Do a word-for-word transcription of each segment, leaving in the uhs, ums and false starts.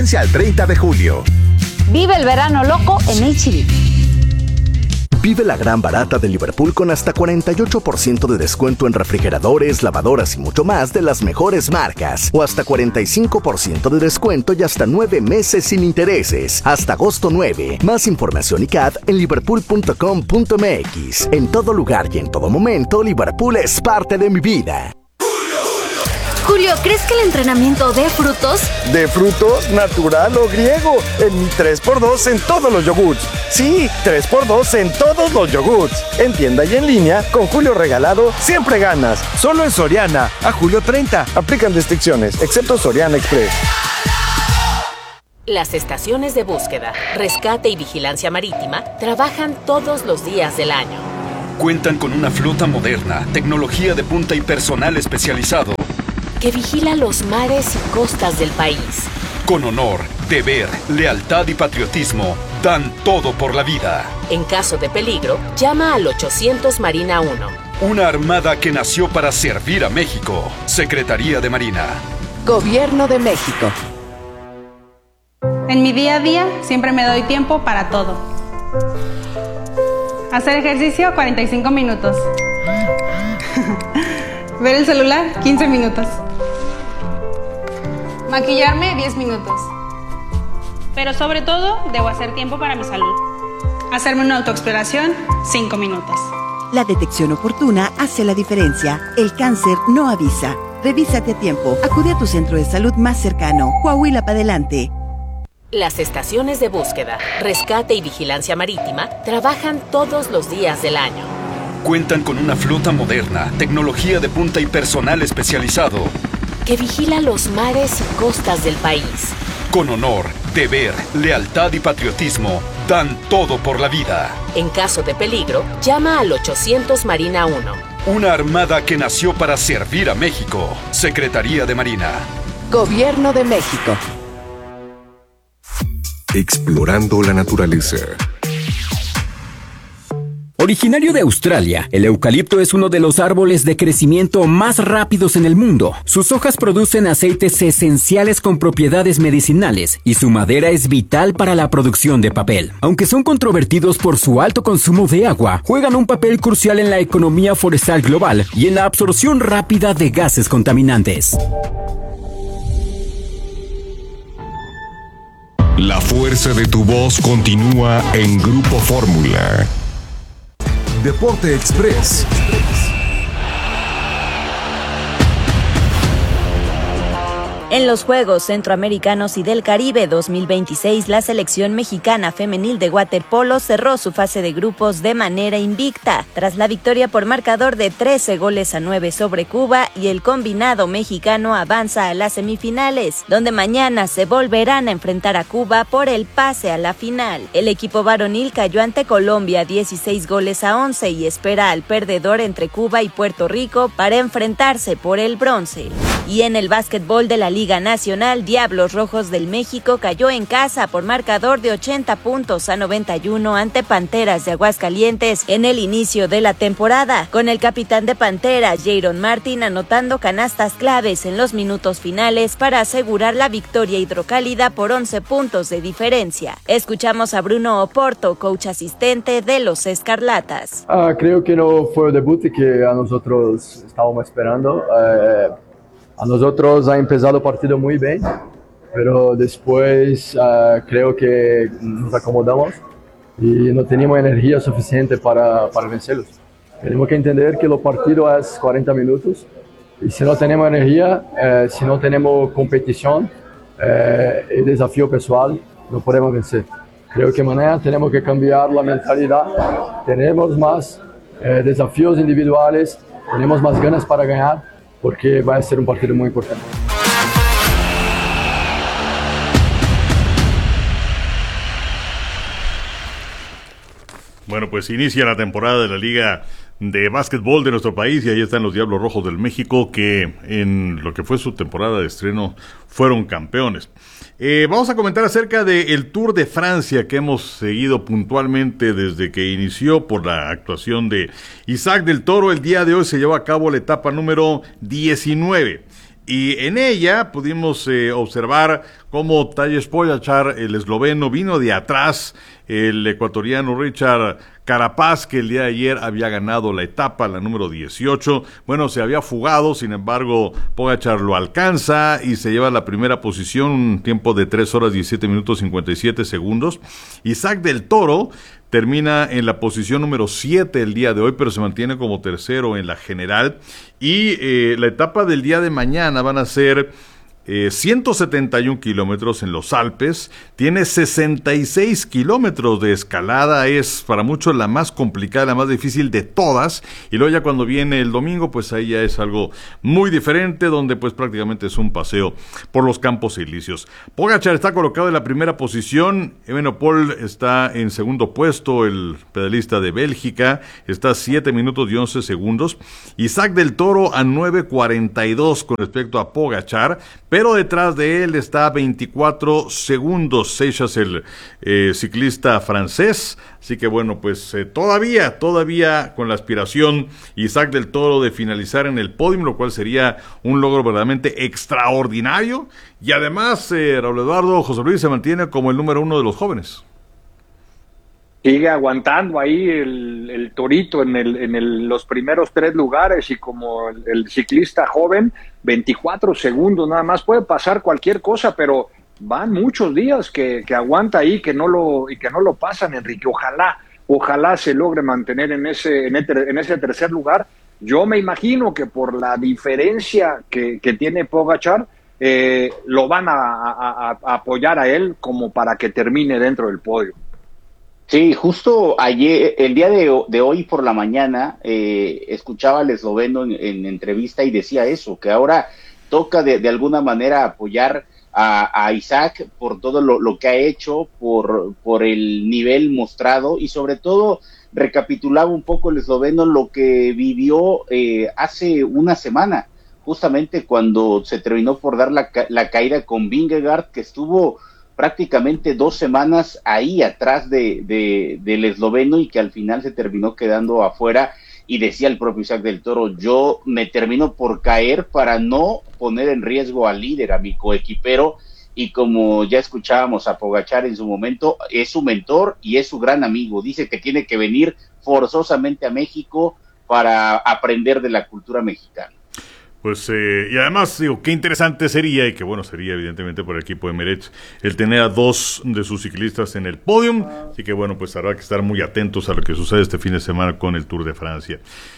Al treinta de julio. Vive el verano loco en H E B. Vive la gran barata de Liverpool con hasta cuarenta y ocho por ciento de descuento en refrigeradores, lavadoras y mucho más de las mejores marcas. O hasta cuarenta y cinco por ciento de descuento y hasta nueve meses sin intereses. Hasta agosto nueve. Más información y C A D en liverpool punto com punto m x. En todo lugar y en todo momento, Liverpool es parte de mi vida. Julio, ¿crees que el entrenamiento dé frutos? ¿De frutos, natural o griego? En mi tres por dos en todos los yogurts. Sí, tres por dos en todos los yogurts. En tienda y en línea, con Julio regalado, siempre ganas. Solo en Soriana, a julio treinta. Aplican restricciones, excepto Soriana Express. Las estaciones de búsqueda, rescate y vigilancia marítima trabajan todos los días del año. Cuentan con una flota moderna, tecnología de punta y personal especializado que vigila los mares y costas del país. Con honor, deber, lealtad y patriotismo, dan todo por la vida. En caso de peligro, llama al ochocientos Marina uno. Una armada que nació para servir a México. Secretaría de Marina. Gobierno de México. En mi día a día siempre me doy tiempo para todo. Hacer ejercicio cuarenta y cinco minutos. Ver el celular quince minutos. Maquillarme diez minutos. Pero sobre todo, debo hacer tiempo para mi salud. Hacerme una autoexploración, cinco minutos. La detección oportuna hace la diferencia. El cáncer no avisa. Revísate a tiempo. Acude a tu centro de salud más cercano. Coahuila para adelante. Las estaciones de búsqueda, rescate y vigilancia marítima trabajan todos los días del año. Cuentan con una flota moderna, tecnología de punta y personal especializado que vigila los mares y costas del país. Con honor, deber, lealtad y patriotismo, dan todo por la vida. En caso de peligro, llama al ochocientos Marina uno. Una armada que nació para servir a México. Secretaría de Marina. Gobierno de México. Explorando la naturaleza. Originario de Australia, el eucalipto es uno de los árboles de crecimiento más rápidos en el mundo. Sus hojas producen aceites esenciales con propiedades medicinales y su madera es vital para la producción de papel. Aunque son controvertidos por su alto consumo de agua, juegan un papel crucial en la economía forestal global y en la absorción rápida de gases contaminantes. La fuerza de tu voz continúa en Grupo Fórmula. Deporte Express. En los Juegos Centroamericanos y del Caribe dos mil veintiséis, la selección mexicana femenil de waterpolo cerró su fase de grupos de manera invicta, tras la victoria por marcador de trece goles a nueve sobre Cuba, y el combinado mexicano avanza a las semifinales, donde mañana se volverán a enfrentar a Cuba por el pase a la final. El equipo varonil cayó ante Colombia dieciséis goles a once y espera al perdedor entre Cuba y Puerto Rico para enfrentarse por el bronce. Y en el básquetbol de la Liga Nacional, Diablos Rojos del México cayó en casa por marcador de ochenta puntos a noventa y uno ante Panteras de Aguascalientes en el inicio de la temporada, con el capitán de Panteras, Jayron Martin, anotando canastas claves en los minutos finales para asegurar la victoria hidrocálida por once puntos de diferencia. Escuchamos a Bruno Oporto, coach asistente de los Escarlatas. Ah, creo que no fue el debut que a nosotros estábamos esperando. Eh, A nosotros ha empezado el partido muy bien, pero después uh, creo que nos acomodamos y no teníamos energía suficiente para, para vencerlos. Tenemos que entender que el partido es cuarenta minutos y si no tenemos energía, eh, si no tenemos competición eh, y desafío personal, no podemos vencer. Creo que mañana tenemos que cambiar la mentalidad, tenemos más eh, desafíos individuales, tenemos más ganas para ganar, porque va a ser un partido muy importante. Bueno, pues inicia la temporada de la Liga de Básquetbol de nuestro país y ahí están los Diablos Rojos del México, que en lo que fue su temporada de estreno fueron campeones. Eh, vamos a comentar acerca del Tour de Francia que hemos seguido puntualmente desde que inició por la actuación de Isaac del Toro. El día de hoy se llevó a cabo la etapa número diecinueve y en ella pudimos eh, observar como Tadej Pogačar, el esloveno, vino de atrás el ecuatoriano Richard Carapaz, que el día de ayer había ganado la etapa, la número dieciocho. Bueno, se había fugado, sin embargo, Pogačar lo alcanza y se lleva la primera posición, un tiempo de tres horas diecisiete minutos cincuenta y siete segundos. Isaac del Toro termina en la posición número siete el día de hoy, pero se mantiene como tercero en la general. Y eh, la etapa del día de mañana van a ser Eh, ciento setenta y un kilómetros en los Alpes, tiene sesenta y seis kilómetros de escalada, es para muchos la más complicada, la más difícil de todas, y luego ya cuando viene el domingo, pues ahí ya es algo muy diferente, donde pues prácticamente es un paseo por los Campos Elíseos. Pogačar está colocado en la primera posición, Evenepoel está en segundo puesto, el pedalista de Bélgica, está a siete minutos y once segundos, Isaac del Toro a nueve cuarenta y dos con respecto a Pogačar, pero detrás de él está a veinticuatro segundos Seixas, el eh, ciclista francés. Así que bueno, pues eh, todavía, todavía con la aspiración Isaac del Toro de finalizar en el podio, lo cual sería un logro verdaderamente extraordinario. Y además, eh, Raúl Eduardo, José Luis se mantiene como el número uno de los jóvenes. Sigue aguantando ahí el, el torito en, el, en el, los primeros tres lugares y como el, el ciclista joven, veinticuatro segundos nada más. Puede pasar cualquier cosa, pero van muchos días que, que aguanta ahí que no lo, y que no lo pasan, Enrique. Ojalá, ojalá se logre mantener en ese, en ese, en ese tercer lugar. Yo me imagino que por la diferencia que, que tiene Pogačar, eh, lo van a, a, a apoyar a él como para que termine dentro del podio. Sí, justo ayer, el día de, de hoy por la mañana, eh, escuchaba al esloveno en, en entrevista y decía eso, que ahora toca de, de alguna manera apoyar a, a Isaac por todo lo, lo que ha hecho, por, por el nivel mostrado y sobre todo recapitulaba un poco el esloveno lo que vivió eh, hace una semana, justamente cuando se terminó por dar la, la caída con Vingegaard, que estuvo prácticamente dos semanas ahí atrás de, de, del esloveno y que al final se terminó quedando afuera, y decía el propio Isaac del Toro, yo me termino por caer para no poner en riesgo al líder, a mi coequipero, y como ya escuchábamos a Pogačar en su momento, es su mentor y es su gran amigo, dice que tiene que venir forzosamente a México para aprender de la cultura mexicana. Pues, eh, y además, digo, qué interesante sería, y que bueno, sería evidentemente por el equipo de Meret, el tener a dos de sus ciclistas en el podium, así que bueno, pues habrá que estar muy atentos a lo que sucede este fin de semana con el Tour de Francia.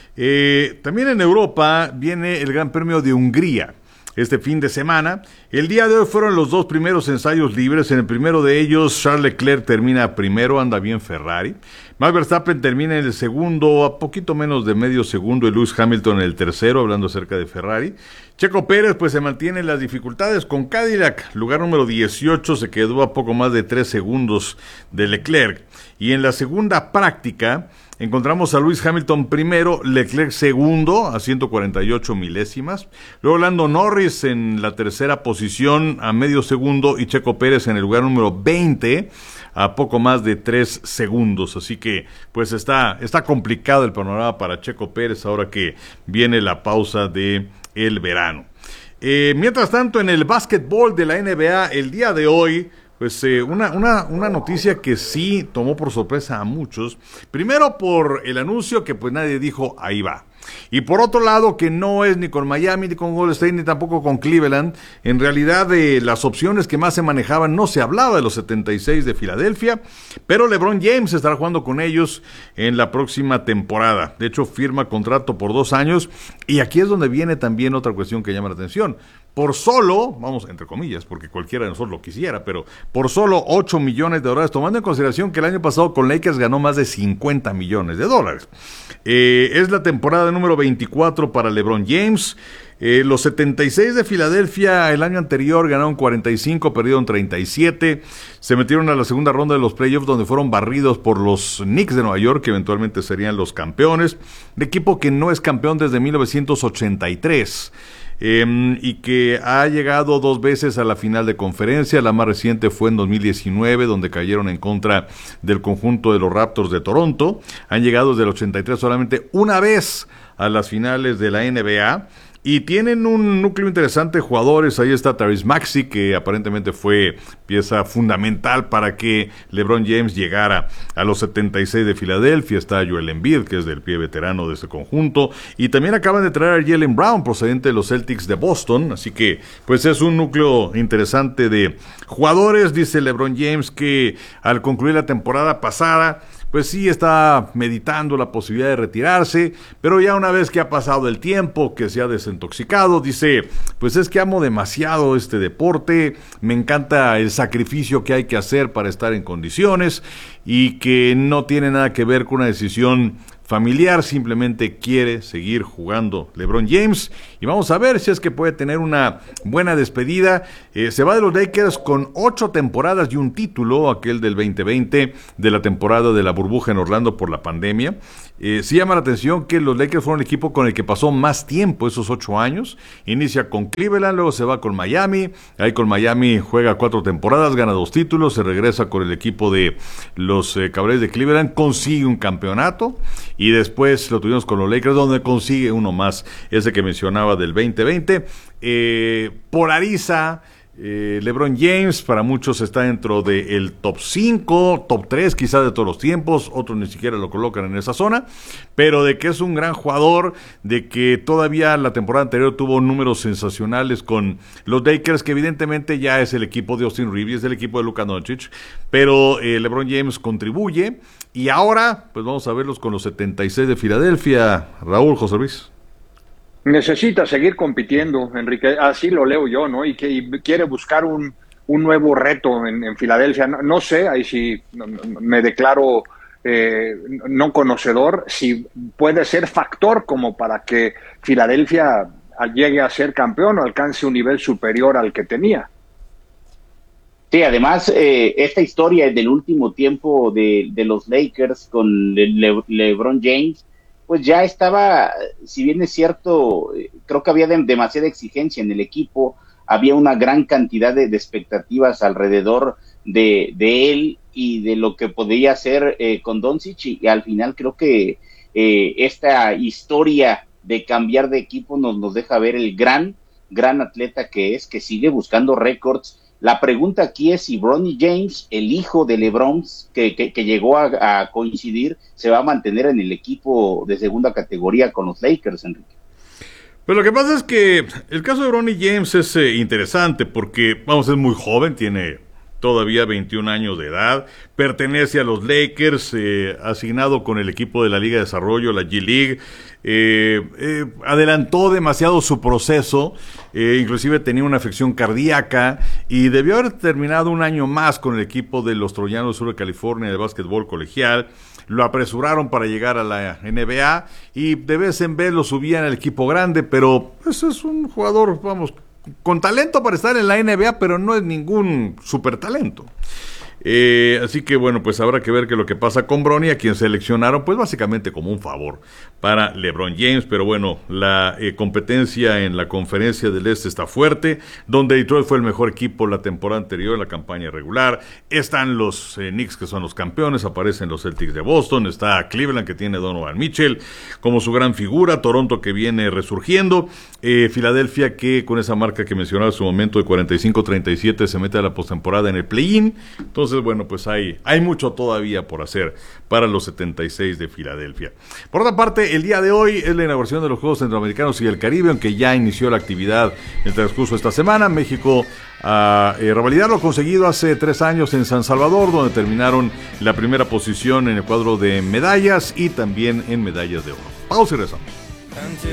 Eh, también en Europa viene el Gran Premio de Hungría. Este fin de semana, el día de hoy fueron los dos primeros ensayos libres. En el primero de ellos, Charles Leclerc termina primero, anda bien Ferrari. Max Verstappen termina en el segundo, a poquito menos de medio segundo, y Lewis Hamilton en el tercero, hablando acerca de Ferrari. Checo Pérez, pues se mantiene en las dificultades con Cadillac, lugar número dieciocho, se quedó a poco más de tres segundos de Leclerc. Y en la segunda práctica, encontramos a Lewis Hamilton primero, Leclerc segundo a ciento cuarenta y ocho milésimas. Luego Lando Norris en la tercera posición a medio segundo y Checo Pérez en el lugar número veinte a poco más de tres segundos. Así que pues está, está complicado el panorama para Checo Pérez ahora que viene la pausa de el verano. Eh, mientras tanto, en el básquetbol de la N B A el día de hoy, pues eh, una, una, una noticia que sí tomó por sorpresa a muchos. Primero por el anuncio que pues nadie dijo, ahí va. Y por otro lado, que no es ni con Miami, ni con Golden State, ni tampoco con Cleveland. En realidad, de las opciones que más se manejaban, no se hablaba de los setenta y seis de Filadelfia, pero LeBron James estará jugando con ellos en la próxima temporada. De hecho, firma contrato por dos años, y aquí es donde viene también otra cuestión que llama la atención. Por solo, vamos, entre comillas, porque cualquiera de nosotros lo quisiera, pero por solo ocho millones de dólares, tomando en consideración que el año pasado con Lakers ganó más de cincuenta millones de dólares. Eh, es la temporada número veinticuatro para LeBron James. Eh, los setenta y seis de Filadelfia el año anterior ganaron cuarenta y cinco, perdieron treinta y siete. Se metieron a la segunda ronda de los playoffs, donde fueron barridos por los Knicks de Nueva York, que eventualmente serían los campeones. De equipo que no es campeón desde mil novecientos ochenta y tres. Eh, y que ha llegado dos veces a la final de conferencia. La más reciente fue en dos mil diecinueve, donde cayeron en contra del conjunto de los Raptors de Toronto. Han llegado desde el ochenta y tres solamente una vez a las finales de la N B A, Y tienen un núcleo interesante de jugadores. Ahí está Tyrese Maxey, que aparentemente fue pieza fundamental para que LeBron James llegara a los setenta y seis de Filadelfia. Está Joel Embiid, que es del pie veterano de este conjunto. Y también acaban de traer a Jaylen Brown, procedente de los Celtics de Boston. Así que, pues es un núcleo interesante de jugadores. Dice LeBron James que al concluir la temporada pasada, pues sí está meditando la posibilidad de retirarse, pero ya una vez que ha pasado el tiempo, que se ha desintoxicado, dice, pues es que amo demasiado este deporte, me encanta el sacrificio que hay que hacer para estar en condiciones y que no tiene nada que ver con una decisión familiar, simplemente quiere seguir jugando LeBron James y vamos a ver si es que puede tener una buena despedida. Eh, se va de los Lakers con ocho temporadas y un título, aquel del veinte veinte, de la temporada de la burbuja en Orlando por la pandemia. Eh, sí llama la atención que los Lakers fueron el equipo con el que pasó más tiempo esos ocho años. Inicia con Cleveland, luego se va con Miami, ahí con Miami juega cuatro temporadas, gana dos títulos, se regresa con el equipo de los eh, Cavaliers de Cleveland, consigue un campeonato y después lo tuvimos con los Lakers donde consigue uno más, ese que mencionaba del veinte veinte. Eh, polariza Eh, LeBron James, para muchos está dentro del top cinco, top tres quizás de todos los tiempos, otros ni siquiera lo colocan en esa zona, pero de que es un gran jugador, de que todavía la temporada anterior tuvo números sensacionales con los Lakers, que evidentemente ya es el equipo de Austin Reeves, es el equipo de Luka Doncic, pero eh, LeBron James contribuye, y ahora pues vamos a verlos con los setenta y seis de Filadelfia. Raúl, José Luis. Necesita seguir compitiendo, Enrique, así lo leo yo, ¿no? Y que y quiere buscar un, un nuevo reto en, en Filadelfia. No, no sé, ahí sí no, no, me declaro eh, no conocedor, si puede ser factor como para que Filadelfia llegue a ser campeón o alcance un nivel superior al que tenía. Sí, además, eh, esta historia del último tiempo de, de los Lakers con Le, LeBron James, pues ya estaba, si bien es cierto, creo que había de, demasiada exigencia en el equipo, había una gran cantidad de, de expectativas alrededor de, de él y de lo que podía hacer eh, con Doncic, y, y al final creo que eh, esta historia de cambiar de equipo nos, nos deja ver el gran, gran atleta que es, que sigue buscando récords. La pregunta aquí es si Bronny James, el hijo de LeBron, que, que, que llegó a, a coincidir, se va a mantener en el equipo de segunda categoría con los Lakers, Enrique. Pues lo que pasa es que el caso de Bronny James es eh, interesante porque, vamos, es muy joven, tiene todavía veintiún años de edad, pertenece a los Lakers, eh, asignado con el equipo de la Liga de Desarrollo, la G-League, eh, eh, adelantó demasiado su proceso, eh, inclusive tenía una afección cardíaca y debió haber terminado un año más con el equipo de los Troyanos Sur de California de básquetbol colegial. Lo apresuraron para llegar a la N B A y de vez en vez lo subían al equipo grande, pero pues es un jugador, vamos, con talento para estar en la N B A, pero no es ningún super talento. Eh, así que bueno, pues habrá que ver qué es lo que pasa con Bronny, a quien seleccionaron pues básicamente como un favor para LeBron James, pero bueno, la eh, competencia en la conferencia del Este está fuerte, donde Detroit fue el mejor equipo la temporada anterior, la campaña regular. Están los eh, Knicks, que son los campeones, aparecen los Celtics de Boston, está Cleveland, que tiene Donovan Mitchell como su gran figura, Toronto, que viene resurgiendo, eh, Filadelfia, que con esa marca que mencionaba en su momento de cuarenta y cinco treinta y siete se mete a la postemporada en el play-in. Entonces Entonces, bueno, pues hay, hay mucho todavía por hacer para los setenta y seis de Filadelfia. Por otra parte, el día de hoy es la inauguración de los Juegos Centroamericanos y del Caribe, aunque ya inició la actividad en el transcurso de esta semana. México a eh, revalidar lo conseguido hace tres años en San Salvador, donde terminaron la primera posición en el cuadro de medallas y también en medallas de oro. Pausa y regresamos.